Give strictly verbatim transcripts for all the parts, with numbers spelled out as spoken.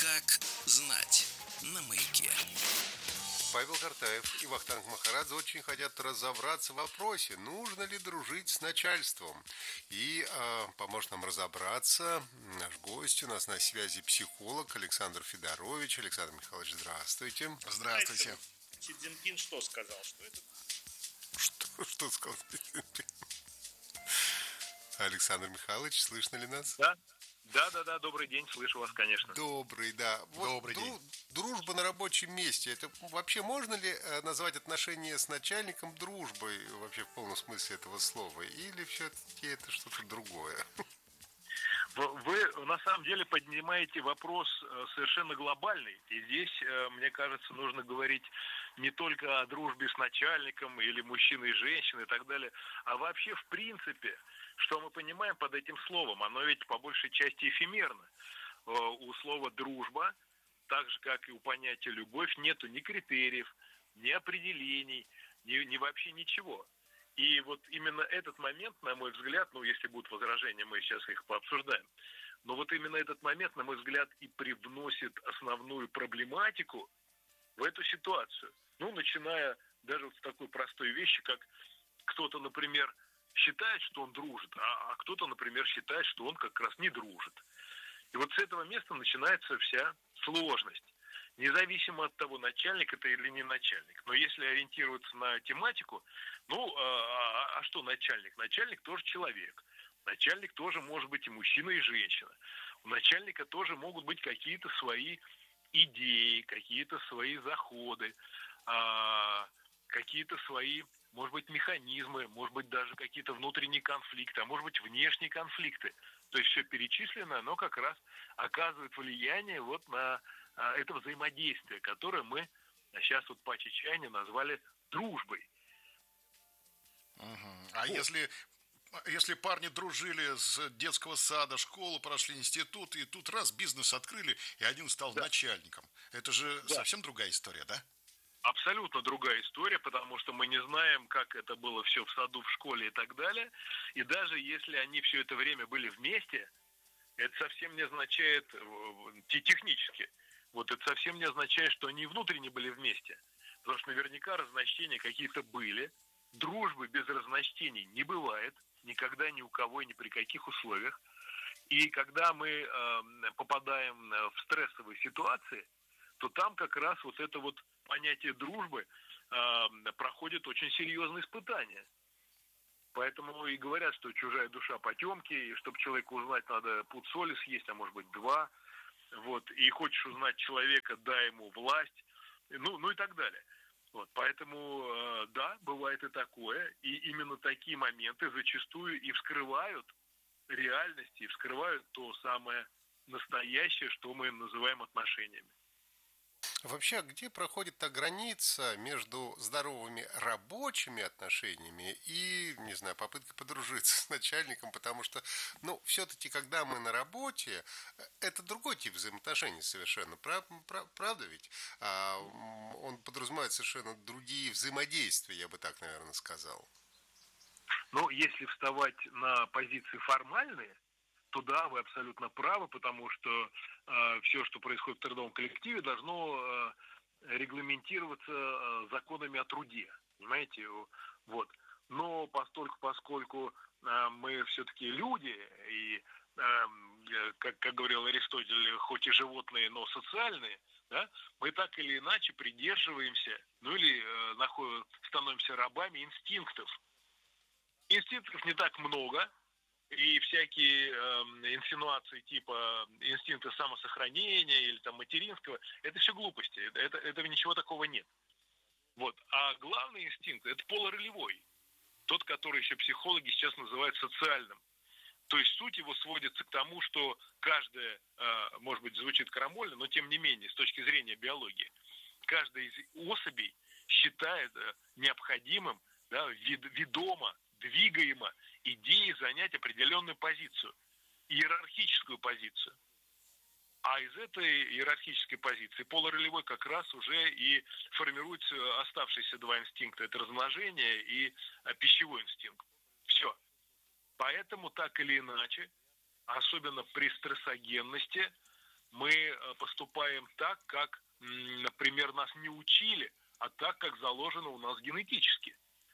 Как знать на Маяке. Павел Картаев и Вахтанг Махарадзе очень хотят разобраться в вопросе, нужно ли дружить с начальством. И э, поможет нам разобраться наш гость. У нас на связи психолог Александр Федорович. Александр Михайлович, здравствуйте. Здравствуйте. Си Цзиньпин что сказал? Что это? Что, что сказал Си Цзиньпин? Александр Михайлович, слышно ли нас? Да. Да, да, да, добрый день, слышу вас, конечно. Добрый, да. Вот добрый дру- день. Дружба на рабочем месте. Это вообще можно ли э, назвать отношения с начальником дружбой вообще в полном смысле этого слова? Или все-таки это что-то другое? Вы на самом деле поднимаете вопрос совершенно глобальный. И здесь, мне кажется, нужно говорить не только о дружбе с начальником или мужчиной и женщиной и так далее, а вообще в принципе, что мы понимаем под этим словом. Оно ведь по большей части эфемерно. У слова «дружба», так же, как и у понятия «любовь», нету ни критериев, ни определений, ни, ни вообще ничего. И вот именно этот момент, на мой взгляд, ну, если будут возражения, мы сейчас их пообсуждаем, но вот именно этот момент, на мой взгляд, и привносит основную проблематику в эту ситуацию. Ну, начиная даже вот с такой простой вещи, как кто-то, например, считает, что он дружит, а, а кто-то, например, считает, что он как раз не дружит. И вот с этого места начинается вся сложность. Независимо от того, начальник это или не начальник. Но если ориентироваться на тематику, ну, а, а что начальник? Начальник тоже человек. Начальник тоже может быть и мужчина, и женщина. У начальника тоже могут быть какие-то свои идеи, какие-то свои заходы, а, какие-то свои, может быть, механизмы, может быть, даже какие-то внутренние конфликты, а может быть, внешние конфликты. То есть все перечисленное, оно как раз оказывает влияние вот на а, это взаимодействие, которое мы сейчас вот по чечайне назвали дружбой. Угу. А вот. если, если парни дружили с детского сада, школу, прошли институт, и тут раз бизнес открыли, и один стал да. начальником, это же да. совсем другая история, да? Абсолютно другая история, потому что мы не знаем, как это было все в саду, в школе и так далее. И даже если они все это время были вместе, это совсем не означает технически, вот это совсем не означает, что они внутренне были вместе. Потому что наверняка разночтения какие-то были. Дружбы без разночтений не бывает. Никогда, ни у кого и ни при каких условиях. И когда мы э, попадаем в стрессовые ситуации, то там как раз вот это вот понятие дружбы э, проходит очень серьезные испытания. Поэтому и говорят, что чужая душа потемки, и чтобы человека узнать, надо пуд соли съесть, а может быть два. Вот. И хочешь узнать человека, дай ему власть, ну, ну и так далее. Вот. Поэтому, э, да, бывает и такое. И именно такие моменты зачастую и вскрывают реальность, и вскрывают то самое настоящее, что мы называем отношениями. Вообще, где проходит та граница между здоровыми рабочими отношениями и, не знаю, попыткой подружиться с начальником, потому что, ну, все-таки, когда мы на работе, это другой тип взаимоотношений совершенно, прав, прав, правда ведь? А, он подразумевает совершенно другие взаимодействия, я бы так, наверное, сказал. Ну, если вставать на позиции формальные, то да, вы абсолютно правы, потому что э, все, что происходит в трудовом коллективе, должно э, регламентироваться э, законами о труде, понимаете? Вот. Но постольку, поскольку э, мы все-таки люди, и, э, как, как говорил Аристотель, хоть и животные, но социальные, да, мы так или иначе придерживаемся, ну или э, находим, становимся рабами инстинктов. Инстинктов не так много. И всякие э, инсинуации типа инстинкта самосохранения или там материнского, это все глупости, это, этого ничего такого нет. Вот. А главный инстинкт – это полуролевой, тот, который еще психологи сейчас называют социальным. То есть суть его сводится к тому, что каждая, э, может быть, звучит крамольно, но тем не менее, с точки зрения биологии, каждая из особей считает э, необходимым, да, вед, ведомо, двигаемо идеей занять определенную позицию, иерархическую позицию. А из этой иерархической позиции полуролевой как раз уже и формируются оставшиеся два инстинкта. Это размножение и пищевой инстинкт. Все. Поэтому так или иначе, особенно при стрессогенности, мы э, поступаем так, как, м, например, нас не учили, а так, как заложено у нас генетически.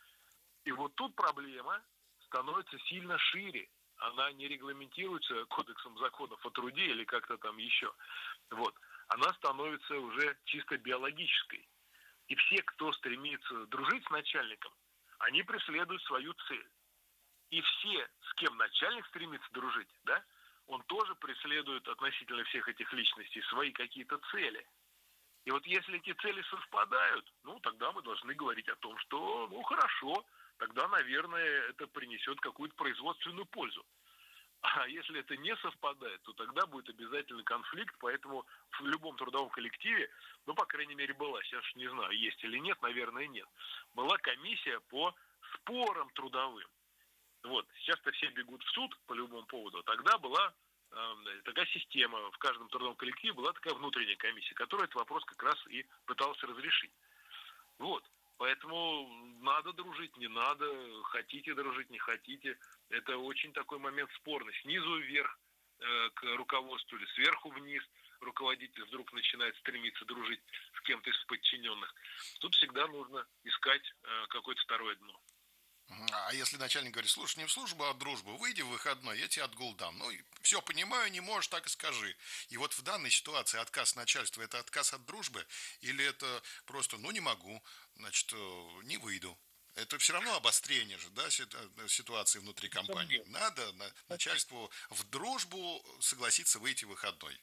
И вот тут проблема становится сильно шире. Она не регламентируется кодексом законов о труде или как-то там еще. Вот. Она становится уже чисто биологической. И все, кто стремится дружить с начальником, они преследуют свою цель. И все, с кем начальник стремится дружить, да, он тоже преследует относительно всех этих личностей свои какие-то цели. И вот если эти цели совпадают, ну, тогда мы должны говорить о том, что, ну, хорошо, тогда, наверное, это принесет какую-то производственную пользу. А если это не совпадает, то тогда будет обязательно конфликт, поэтому в любом трудовом коллективе, ну, по крайней мере, была, сейчас не знаю, есть или нет, наверное, нет, была комиссия по спорам трудовым. Вот, сейчас-то все бегут в суд по любому поводу, тогда была э, такая система, в каждом трудовом коллективе была такая внутренняя комиссия, которая этот вопрос как раз и пыталась разрешить. Вот. Поэтому надо дружить, не надо, хотите дружить, не хотите. Это очень такой момент спорный. Снизу вверх э, к руководству или сверху вниз руководитель вдруг начинает стремиться дружить с кем-то из подчиненных. Тут всегда нужно искать э, какое-то второе дно. А если начальник говорит, слушай, не в службу, а в дружбу, выйди в выходной, я тебе отгул дам. Ну, все понимаю, не можешь, так и скажи. И вот в данной ситуации отказ начальства – это отказ от дружбы? Или это просто, ну, не могу, значит, не выйду? Это все равно обострение же, да, ситуации внутри компании. Надо начальству в дружбу согласиться выйти в выходной.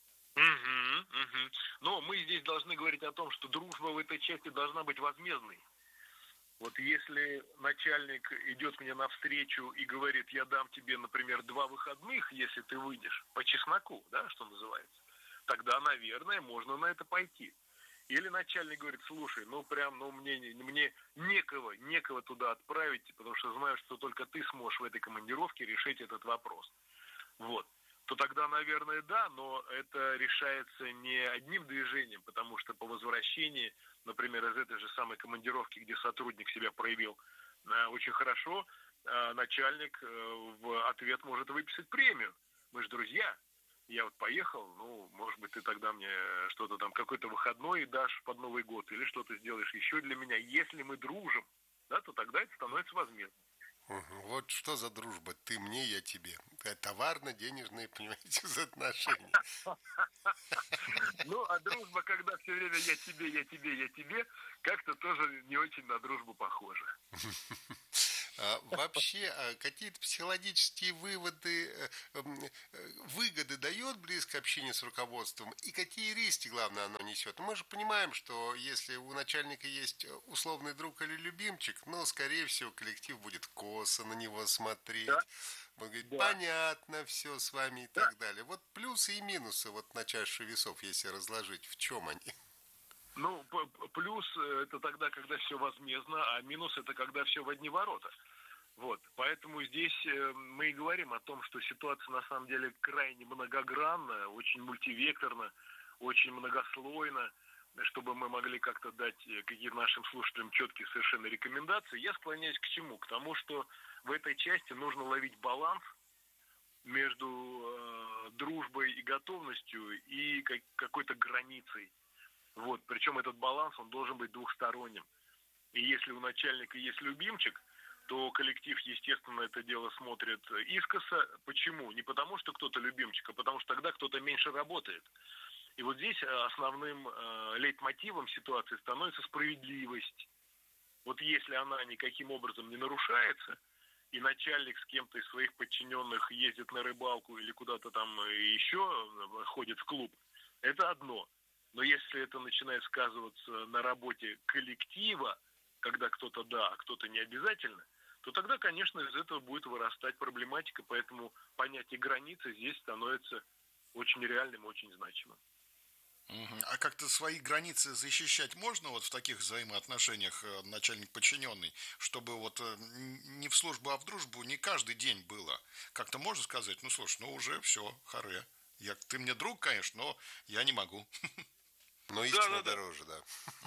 Угу, угу. Но мы здесь должны говорить о том, что дружба в этой части должна быть возмездной. Вот если начальник идет мне навстречу и говорит, я дам тебе, например, два выходных, если ты выйдешь, по чесноку, да, что называется, тогда, наверное, можно на это пойти. Или начальник говорит, слушай, ну прям, ну мне, мне некого, некого туда отправить, потому что знаю, что только ты сможешь в этой командировке решить этот вопрос. Вот. То тогда, наверное, да, но это решается не одним движением, потому что по возвращении, например, из этой же самой командировки, где сотрудник себя проявил очень хорошо, начальник в ответ может выписать премию. Мы же друзья. Я вот поехал, ну, может быть, ты тогда мне что-то там, какой-то выходной дашь под Новый год или что-то сделаешь еще для меня. Если мы дружим, да, то тогда это становится возмездным. Вот что за дружба? Ты мне, я тебе. Товарно-денежные, понимаете, отношения. Ну, а дружба, когда все время я тебе, я тебе, я тебе, как-то тоже не очень на дружбу похоже. А вообще, какие-то психологические выводы, выгоды дает близкое общение с руководством? И какие риски, главное, оно несет? Мы же понимаем, что если у начальника есть условный друг или любимчик, ну, скорее всего, коллектив будет косо на него смотреть. Да. Он говорит, да. Понятно, все с вами и да. так далее. Вот плюсы и минусы вот на чашу весов, если разложить, в чем они? Ну, плюс это тогда, когда все возмездно, а минус это когда все в одни ворота. Вот, поэтому здесь мы и говорим о том, что ситуация на самом деле крайне многогранна, очень мультивекторна, очень многослойна, чтобы мы могли как-то дать каким нашим слушателям четкие совершенно рекомендации. Я склоняюсь к чему? К тому, что в этой части нужно ловить баланс между э, дружбой и готовностью и как, какой-то границей. Вот, причем этот баланс, он должен быть двухсторонним. И если у начальника есть любимчик, то коллектив, естественно, это дело смотрит искоса. Почему? Не потому, что кто-то любимчик, а потому что тогда кто-то меньше работает. И вот здесь основным э, лейтмотивом ситуации становится справедливость. Вот если она никаким образом не нарушается, и начальник с кем-то из своих подчиненных ездит на рыбалку или куда-то там еще ходит в клуб, это одно. Но если это начинает сказываться на работе коллектива, когда кто-то да, а кто-то не обязательно, то тогда, конечно, из этого будет вырастать проблематика, поэтому понятие границы здесь становится очень реальным, очень значимым. А как-то свои границы защищать можно вот в таких взаимоотношениях начальник-подчиненный, чтобы вот не в службу, а в дружбу не каждый день было? Как-то можно сказать, ну, слушай, ну, уже все, харе. Я, ты мне друг, конечно, но я не могу. Но истина дороже, да.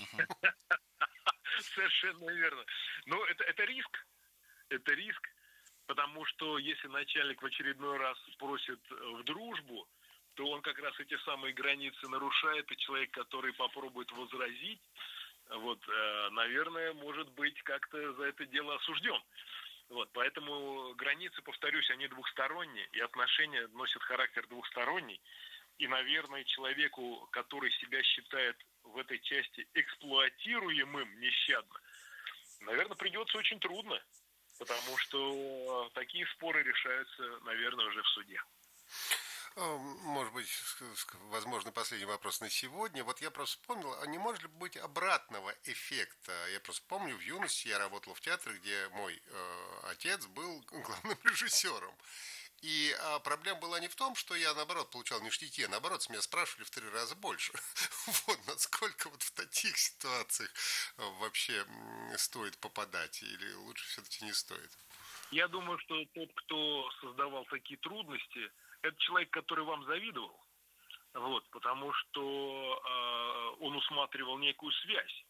Совершенно верно. Но это, это риск. Это риск, потому что если начальник в очередной раз просит в дружбу, то он как раз эти самые границы нарушает, и человек, который попробует возразить, вот, наверное, может быть как-то за это дело осужден. Вот, поэтому границы, повторюсь, они двухсторонние, и отношения носят характер двухсторонний. И, наверное, человеку, который себя считает в этой части эксплуатируемым нещадно, наверное, придется очень трудно, потому что такие споры решаются, наверное, уже в суде. Может быть, возможно, последний вопрос на сегодня. Вот я просто вспомнил, а не может ли быть обратного эффекта? Я просто помню, в юности я работал в театре, где мой э, отец был главным режиссером. И а, проблема была не в том, что я, наоборот, получал ништяки, а наоборот, с меня спрашивали в три раза больше. Вот, насколько вот в таких ситуациях вообще стоит попадать, или лучше все-таки не стоит? Я думаю, что тот, кто создавал такие трудности, это человек, который вам завидовал, вот, потому что э, он усматривал некую связь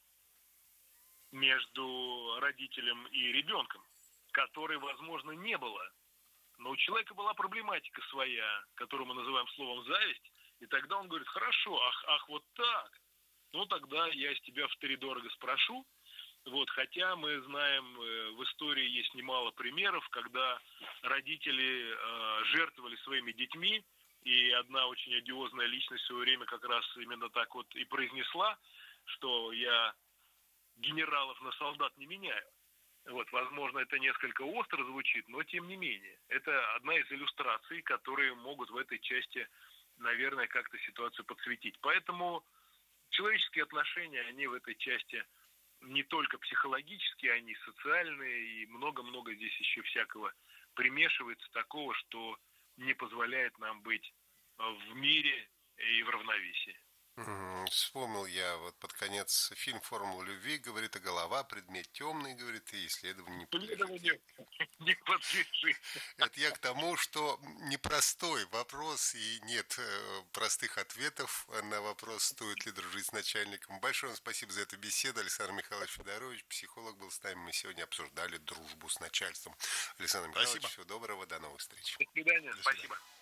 между родителем и ребенком, которой, возможно, не было. Но у человека была проблематика своя, которую мы называем словом «зависть», и тогда он говорит: хорошо, ах, ах, вот так, ну тогда я с тебя втридорого спрошу. Вот, хотя мы знаем, в истории есть немало примеров, когда родители э, жертвовали своими детьми, и одна очень одиозная личность в свое время как раз именно так вот и произнесла, что я генералов на солдат не меняю. Вот, возможно, это несколько остро звучит, но тем не менее. Это одна из иллюстраций, которые могут в этой части, наверное, как-то ситуацию подсветить. Поэтому человеческие отношения, они в этой части не только психологические, они социальные, и много-много здесь еще всякого примешивается такого, что не позволяет нам быть в мире и в равновесии. Вспомнил я вот под конец фильм «Формула любви», говорит, а голова, предмет темный, говорит, и исследованию не подлежит. Не подлежит. Это я к тому, что непростой вопрос, и нет простых ответов на вопрос, стоит ли дружить с начальником. Большое вам спасибо за эту беседу. Александр Михайлович Федорович, психолог, был с нами. Мы сегодня обсуждали дружбу с начальством. Александр Михайлович, Спасибо. всего доброго, до новых встреч. До свидания, До свидания. спасибо.